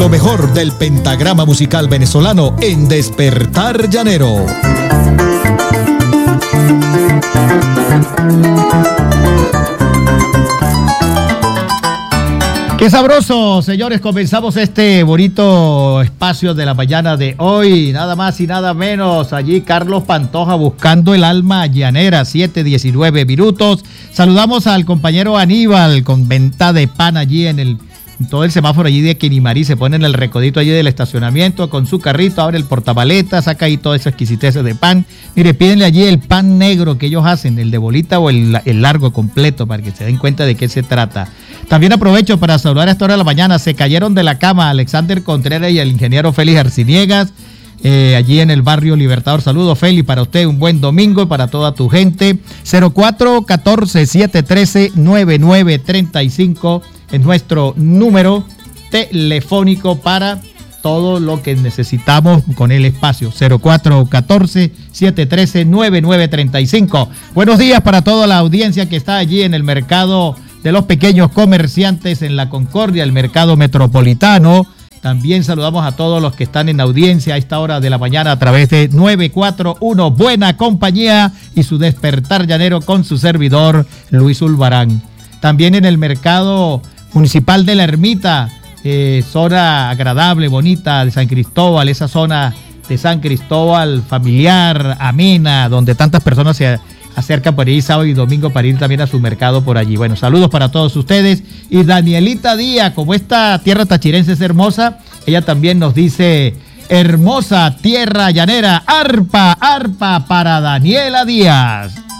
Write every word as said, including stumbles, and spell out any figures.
Lo mejor del pentagrama musical venezolano en Despertar Llanero. Qué sabroso, señores, comenzamos este bonito espacio de la mañana de hoy, nada más y nada menos, allí Carlos Pantoja buscando el alma llanera, siete diecinueve minutos. Saludamos al compañero Aníbal con venta de pan allí en el todo el semáforo allí de Quinimarí, se pone en el recodito allí del estacionamiento con su carrito, abre el portamaleta, saca ahí toda esa exquisitez de pan. Mire, pídenle allí el pan negro que ellos hacen, el de bolita o el, el largo completo, para que se den cuenta de qué se trata. También aprovecho para saludar a esta hora de la mañana, se cayeron de la cama Alexander Contreras y el ingeniero Félix Arciniegas, eh, allí en el barrio Libertador. Saludos, Félix, para usted un buen domingo y para toda tu gente. cero cuatro uno cuatro, siete uno tres, nueve nueve tres cinco es nuestro número telefónico para todo lo que necesitamos con el espacio. cero cuatro uno cuatro, siete uno tres, nueve nueve tres cinco. Buenos días para toda la audiencia que está allí en el mercado de los pequeños comerciantes en La Concordia, el mercado metropolitano. También saludamos a todos los que están en audiencia a esta hora de la mañana a través de nueve cuatro uno Buena Compañía y su Despertar Llanero con su servidor Luis Ulbarán. También en el mercado municipal de La Ermita, eh, zona agradable, bonita de San Cristóbal, esa zona de San Cristóbal familiar, amena, donde tantas personas se acercan por ahí sábado y domingo para ir también a su mercado por allí. Bueno, saludos para todos ustedes. Y Danielita Díaz, como esta tierra tachirense es hermosa, ella también nos dice: hermosa tierra llanera, arpa, arpa para Daniela Díaz.